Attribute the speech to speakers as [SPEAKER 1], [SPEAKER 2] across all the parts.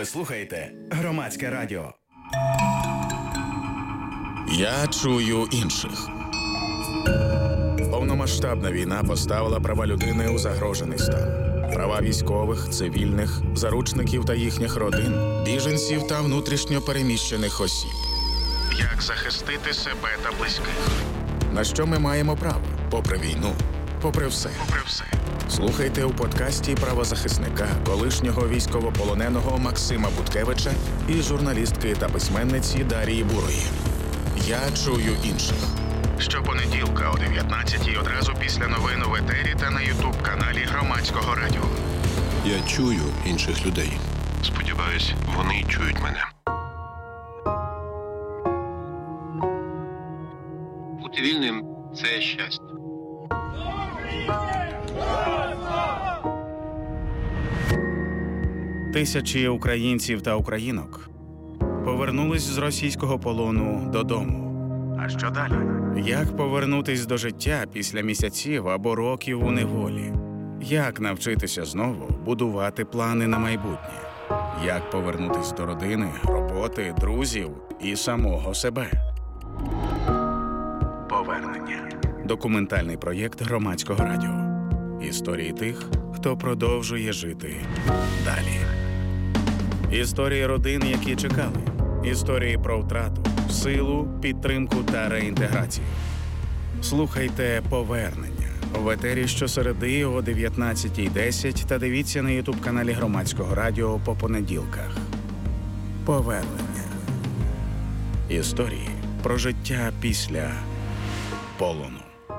[SPEAKER 1] Ви слухаєте Громадське радіо.
[SPEAKER 2] Я чую інших. Повномасштабна війна поставила права людини у загрожений стан. Права військових, цивільних, заручників та їхніх родин, біженців та внутрішньо переміщених осіб. Як захистити себе та близьких? На що ми маємо право? Попри війну, попри все. Слухайте у подкасті правозахисника, колишнього військовополоненого Максима Буткевича і журналістки та письменниці Дарії Бурої. Я чую інших. Щопонеділка о 19-й одразу після новин в етері та на ютуб-каналі Громадського радіо.
[SPEAKER 3] Я чую інших людей.
[SPEAKER 4] Сподіваюсь, вони чують мене. Бути вільним – це щастя.
[SPEAKER 1] Тисячі українців та українок повернулись з російського полону додому. А що далі? Як повернутись до життя після місяців або років у неволі? Як навчитися знову будувати плани на майбутнє? Як повернутись до родини, роботи, друзів і самого себе? Повернення. Документальний проєкт Громадського радіо. Історії тих, хто продовжує жити далі. Історії родин, які чекали. Історії про втрату, силу, підтримку та реінтеграцію. Слухайте «Повернення» в етері щосереди о 19:10 та дивіться на ютуб-каналі Громадського радіо по понеділках. Повернення. Історії про життя після полону.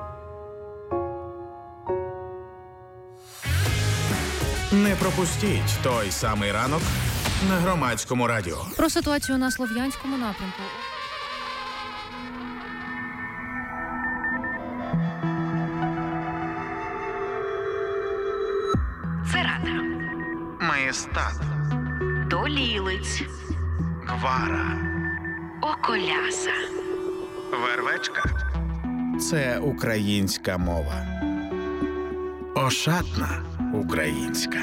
[SPEAKER 1] Не пропустіть той самий ранок на Громадському радіо.
[SPEAKER 5] Про ситуацію на Слов'янському напрямку.
[SPEAKER 6] Церата,
[SPEAKER 1] Маєстат,
[SPEAKER 6] Долілиць,
[SPEAKER 1] Гвара,
[SPEAKER 6] Околяса.
[SPEAKER 1] Вервечка – це українська мова. Ошатна українська.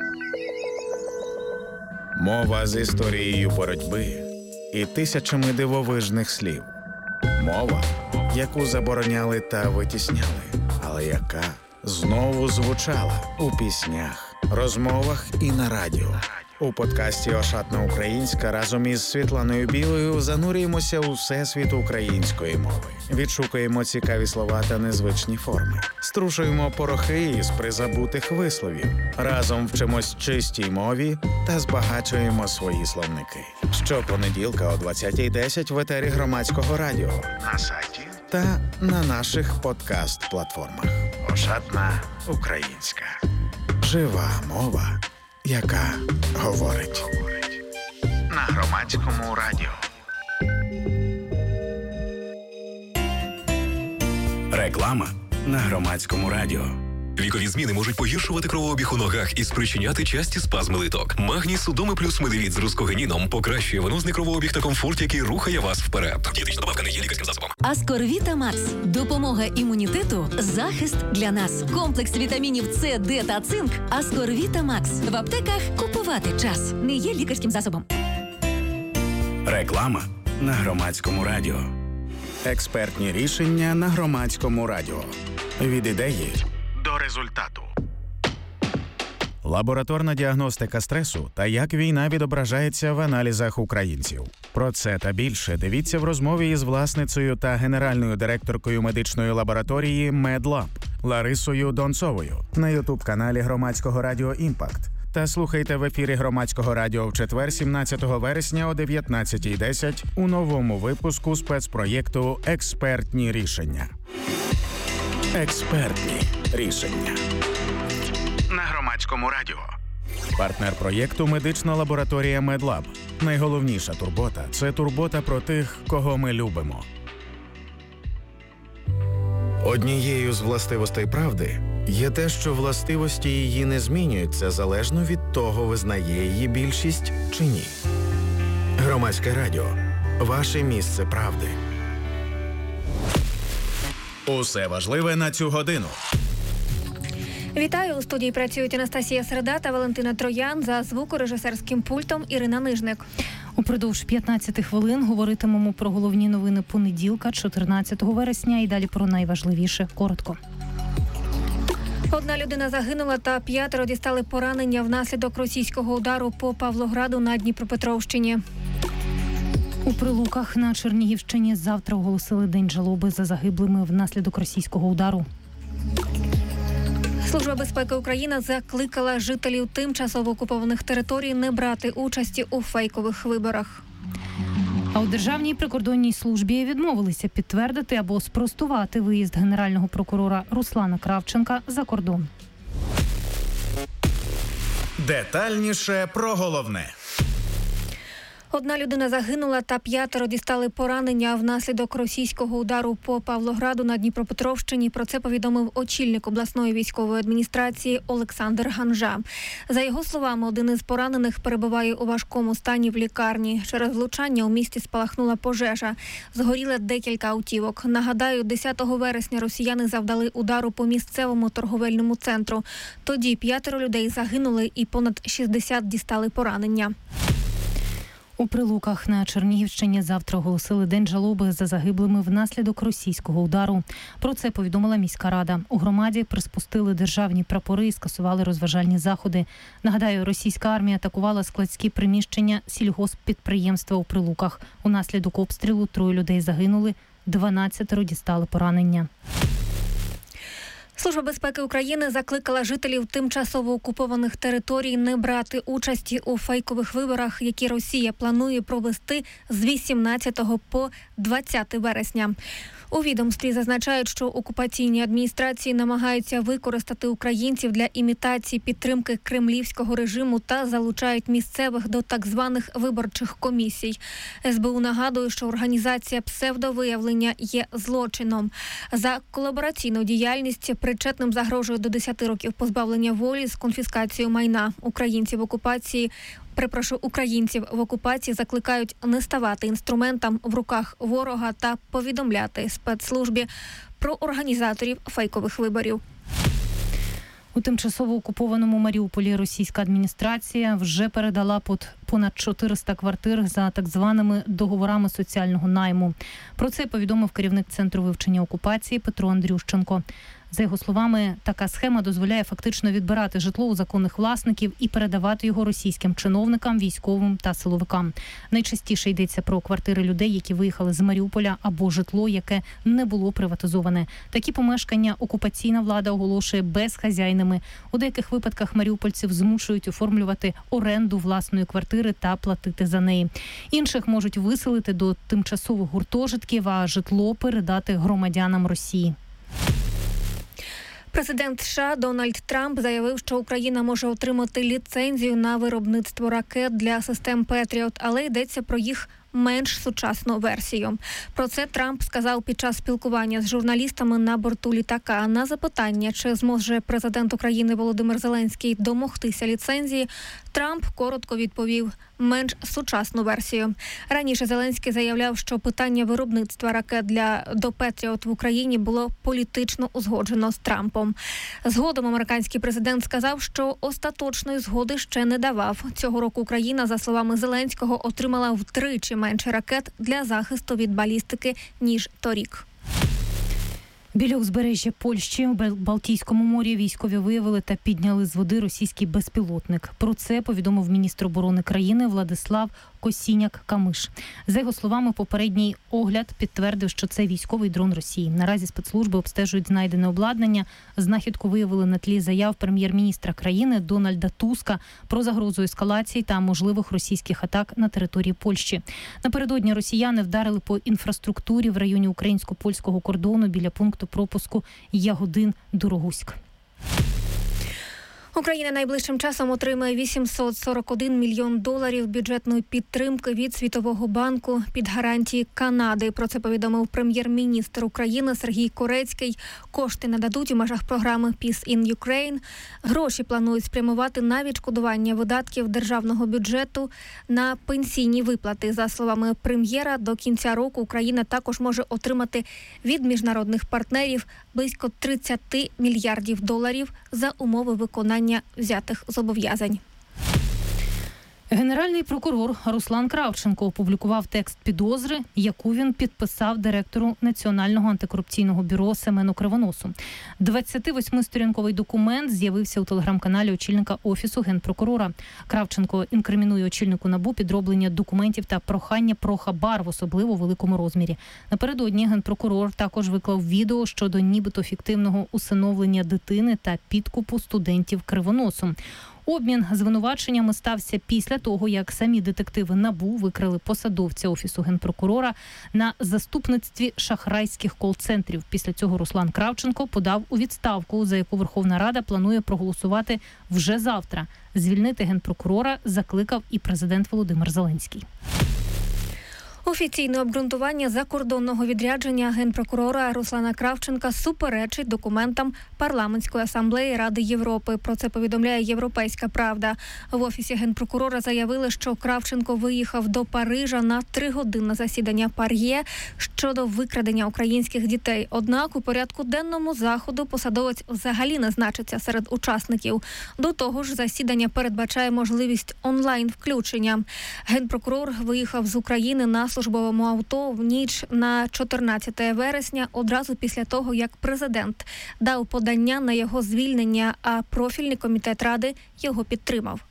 [SPEAKER 1] Мова з історією боротьби і тисячами дивовижних слів. Мова, яку забороняли та витісняли, але яка знову звучала у піснях, розмовах і на радіо. У подкасті «Ошатна українська» разом із Світланою Білою занурюємося у всесвіт української мови. Відшукуємо цікаві слова та незвичні форми. Струшуємо порохи із призабутих висловів. Разом вчимось чистій мові та збагачуємо свої словники. Щопонеділка о 20:10 в етері Громадського радіо, на сайті та на наших подкаст-платформах. «Ошатна українська». Жива мова, яка говорить. На Громадському радіо. Реклама на Громадському радіо.
[SPEAKER 7] Вікові зміни можуть погіршувати кровообіг у ногах і спричиняти часті спазми литок. Магній Судоми плюс Медевіт з рускогеніном покращує венозний кровообіг та комфорт, який рухає вас вперед. Дієтична добавка не є лікарським засобом.
[SPEAKER 8] Аскорвіта Макс. Допомога імунітету. Захист для нас. Комплекс вітамінів С, Д та цинк. Аскорвіта Макс. В аптеках купувати час. Не є лікарським засобом.
[SPEAKER 1] Реклама на Громадському радіо. Експертні рішення на Громадському радіо. Від ідеї до результату. Лабораторна діагностика стресу та як війна відображається в аналізах українців. Про це та більше дивіться в розмові із власницею та генеральною директоркою медичної лабораторії MedLab Ларисою Донцовою на ютуб-каналі Громадського радіо «Імпакт». Та слухайте в ефірі Громадського радіо в четвер, 17 вересня о 19:10 у новому випуску спецпроєкту «Експертні рішення». Експертні рішення. На Громадському радіо. Партнер проєкту – медична лабораторія MedLab. Найголовніша турбота – це турбота про тих, кого ми любимо. Однією з властивостей правди є те, що властивості її не змінюються залежно від того, визнає її більшість чи ні. Громадське радіо. Ваше місце правди. Усе важливе на цю годину.
[SPEAKER 5] Вітаю! У студії працюють Анастасія Середа та Валентина Троян. За звукорежисерським пультом Ірина Нижник.
[SPEAKER 9] Упродовж 15 хвилин говоритимемо про головні новини понеділка, 14 вересня, і далі про найважливіше. Коротко.
[SPEAKER 5] Одна людина загинула та 5 дістали поранення внаслідок російського удару по Павлограду на Дніпропетровщині.
[SPEAKER 9] У Прилуках на Чернігівщині завтра оголосили день жалоби за загиблими внаслідок російського удару.
[SPEAKER 5] Служба безпеки України закликала жителів тимчасово окупованих територій не брати участі у фейкових виборах.
[SPEAKER 9] А у Державній прикордонній службі відмовилися підтвердити або спростувати виїзд генерального прокурора Руслана Кравченка за кордон.
[SPEAKER 1] Детальніше про головне.
[SPEAKER 5] Одна людина загинула та 5 дістали поранення внаслідок російського удару по Павлограду на Дніпропетровщині. Про це повідомив очільник обласної військової адміністрації Олександр Ганжа. За його словами, один із поранених перебуває у важкому стані в лікарні. Через влучання у місті спалахнула пожежа. Згоріли декілька автівок. Нагадаю, 10 вересня росіяни завдали удару по місцевому торговельному центру. Тоді 5 людей загинули і понад 60 дістали поранення.
[SPEAKER 9] У Прилуках на Чернігівщині завтра оголосили день жалоби за загиблими внаслідок російського удару. Про це повідомила міська рада. У громаді приспустили державні прапори і скасували розважальні заходи. Нагадаю, російська армія атакувала складські приміщення сільгосппідприємства у Прилуках. Унаслідок обстрілу 3 людей загинули, 12 дістали поранення.
[SPEAKER 5] Служба безпеки України закликала жителів тимчасово окупованих територій не брати участі у фейкових виборах, які Росія планує провести з 18 по 20 вересня. У відомстві зазначають, що окупаційні адміністрації намагаються використати українців для імітації підтримки кремлівського режиму та залучають місцевих до так званих виборчих комісій. СБУ нагадує, що організація псевдовиявлення є злочином. За колабораційну діяльність причетним загрожує до 10 років позбавлення волі з конфіскацією майна. Українців в окупації закликають не ставати інструментом в руках ворога та повідомляти спецслужбі про організаторів фейкових виборів.
[SPEAKER 9] У тимчасово окупованому Маріуполі російська адміністрація вже передала понад 400 квартир за так званими договорами соціального найму. Про це повідомив керівник Центру вивчення окупації Петро Андрющенко. За його словами, така схема дозволяє фактично відбирати житло у законних власників і передавати його російським чиновникам, військовим та силовикам. Найчастіше йдеться про квартири людей, які виїхали з Маріуполя, або житло, яке не було приватизоване. Такі помешкання окупаційна влада оголошує безхазяйними. У деяких випадках маріупольців змушують оформлювати оренду власної квартири та платити за неї. Інших можуть виселити до тимчасових гуртожитків, а житло передати громадянам Росії.
[SPEAKER 5] Президент США Дональд Трамп заявив, що Україна може отримати ліцензію на виробництво ракет для систем Петріот, але йдеться про їх менш сучасну версію. Про це Трамп сказав під час спілкування з журналістами на борту літака. На запитання, чи зможе президент України Володимир Зеленський домогтися ліцензії, Трамп коротко відповів – менш сучасну версію. Раніше Зеленський заявляв, що питання виробництва ракет до Петріот в Україні було політично узгоджено з Трампом. Згодом американський президент сказав, що остаточної згоди ще не давав. Цього року Україна, за словами Зеленського, отримала втричі менше ракет для захисту від балістики, ніж торік.
[SPEAKER 9] Біля узбережжя Польщі у Балтійському морі військові виявили та підняли з води російський безпілотник. Про це повідомив міністр оборони країни Владислав Косіняк-Камиш. За його словами, попередній огляд підтвердив, що це військовий дрон Росії. Наразі спецслужби обстежують знайдене обладнання. Знахідку виявили на тлі заяв прем'єр-міністра країни Дональда Туска про загрозу ескалації та можливих російських атак на території Польщі. Напередодні росіяни вдарили по інфраструктурі в районі українсько-польського кордону біля пункту пропуску Ягодин-Дорогуськ.
[SPEAKER 5] Україна найближчим часом отримає $841 мільйон бюджетної підтримки від Світового банку під гарантії Канади. Про це повідомив прем'єр-міністр України Сергій Корецький. Кошти нададуть у межах програми Peace in Ukraine. Гроші планують спрямувати на відшкодування видатків державного бюджету на пенсійні виплати. За словами прем'єра, до кінця року Україна також може отримати від міжнародних партнерів близько $30 мільярдів за умови виконання взятих зобов'язань.
[SPEAKER 9] Генеральний прокурор Руслан Кравченко опублікував текст підозри, яку він підписав директору Національного антикорупційного бюро Семену Кривоносу. 28-сторінковий документ з'явився у телеграм-каналі очільника Офісу Генпрокурора. Кравченко інкримінує очільнику НАБУ підроблення документів та прохання про хабар в особливо великому розмірі. Напередодні Генпрокурор також виклав відео щодо нібито фіктивного усиновлення дитини та підкупу студентів Кривоносом. Обмін звинуваченнями стався після того, як самі детективи НАБУ викрили посадовця Офісу Генпрокурора на заступництві шахрайських кол-центрів. Після цього Руслан Кравченко подав у відставку, за яку Верховна Рада планує проголосувати вже завтра. Звільнити Генпрокурора закликав і президент Володимир Зеленський.
[SPEAKER 5] Офіційне обґрунтування закордонного відрядження генпрокурора Руслана Кравченка суперечить документам Парламентської асамблеї Ради Європи. Про це повідомляє «Європейська правда». В Офісі генпрокурора заявили, що Кравченко виїхав до Парижа на 3-годинне засідання ПАРЄ щодо викрадення українських дітей. Однак у порядку денному заходу посадовець взагалі не значиться серед учасників. До того ж, засідання передбачає можливість онлайн-включення. Генпрокурор виїхав з України на службовому авто в ніч на 14 вересня, одразу після того, як президент дав подання на його звільнення, а профільний комітет Ради його підтримав.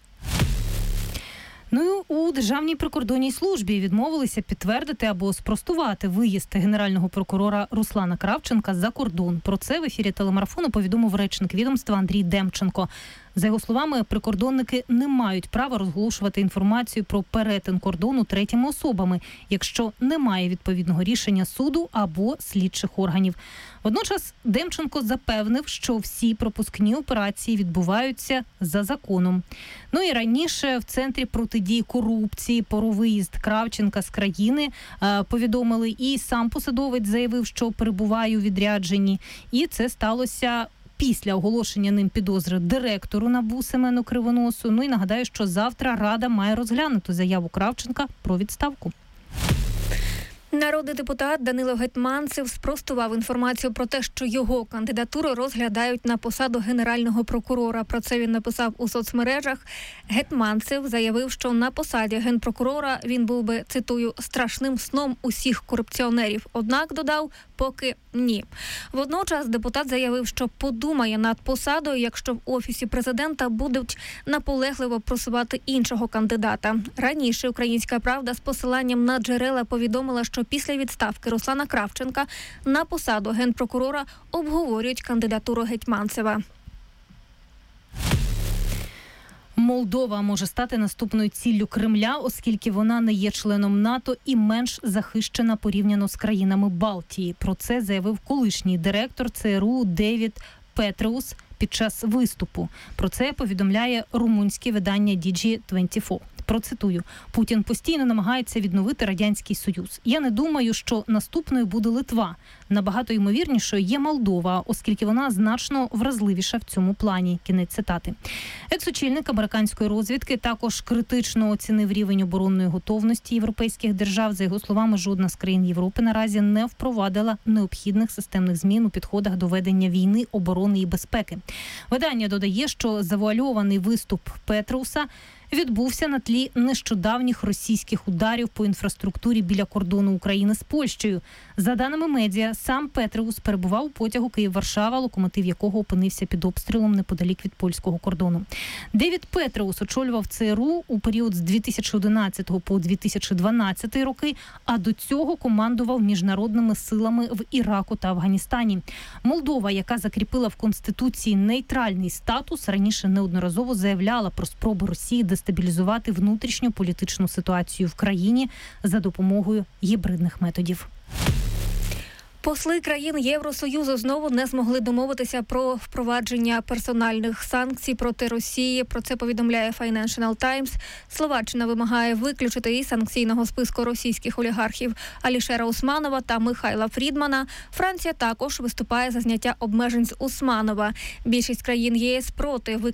[SPEAKER 9] Ну і у Державній прикордонній службі відмовилися підтвердити або спростувати виїзд генерального прокурора Руслана Кравченка за кордон. Про це в ефірі телемарафону повідомив речник відомства Андрій Демченко. За його словами, прикордонники не мають права розголошувати інформацію про перетин кордону третіми особами, якщо немає відповідного рішення суду або слідчих органів. Водночас Демченко запевнив, що всі пропускні операції відбуваються за законом. Ну і раніше в Центрі протидії корупції про виїзд Кравченка з країни повідомили, і сам посадовець заявив, що перебуває у відрядженні. І це сталося після оголошення ним підозри директору НАБУ Семену Кривоносу. Ну і нагадаю, що завтра Рада має розглянути заяву Кравченка про відставку.
[SPEAKER 5] Народний депутат Данило Гетманцев спростував інформацію про те, що його кандидатуру розглядають на посаду генерального прокурора. Про це він написав у соцмережах. Гетманцев заявив, що на посаді генпрокурора він був би, цитую, страшним сном усіх корупціонерів. Однак, додав, поки ні. Водночас депутат заявив, що подумає над посадою, якщо в Офісі президента будуть наполегливо просувати іншого кандидата. Раніше «Українська правда» з посиланням на джерела повідомила, що після відставки Руслана Кравченка на посаду генпрокурора обговорюють кандидатуру Гетманцева.
[SPEAKER 9] Молдова може стати наступною ціллю Кремля, оскільки вона не є членом НАТО і менш захищена порівняно з країнами Балтії. Про це заявив колишній директор ЦРУ Девід Петреус під час виступу. Про це повідомляє румунське видання DG24. Процитую: «Путін постійно намагається відновити Радянський Союз. Я не думаю, що наступною буде Литва. Набагато ймовірнішою є Молдова, оскільки вона значно вразливіша в цьому плані». Кінець цитати. Екс-очільник американської розвідки також критично оцінив рівень оборонної готовності європейських держав. За його словами, жодна з країн Європи наразі не впровадила необхідних системних змін у підходах до ведення війни, оборони і безпеки. Видання додає, що завуальований виступ Петреуса відбувся на тлі нещодавніх російських ударів по інфраструктурі біля кордону України з Польщею. За даними медіа, сам Петреус перебував у потягу Київ-Варшава, локомотив якого опинився під обстрілом неподалік від польського кордону. Девід Петреус очолював ЦРУ у період з 2011 по 2012 роки, а до цього командував міжнародними силами в Іраку та Афганістані. Молдова, яка закріпила в Конституції нейтральний статус, раніше неодноразово заявляла про спроби Росії дестабілізувати внутрішню політичну ситуацію в країні за допомогою гібридних методів.
[SPEAKER 5] Посли країн Євросоюзу знову не змогли домовитися про впровадження персональних санкцій проти Росії. Про це повідомляє Financial Times. Словаччина вимагає виключити із санкційного списку російських олігархів Алішера Усманова та Михайла Фрідмана. Франція також виступає за зняття обмежень з Усманова. Більшість країн ЄС проти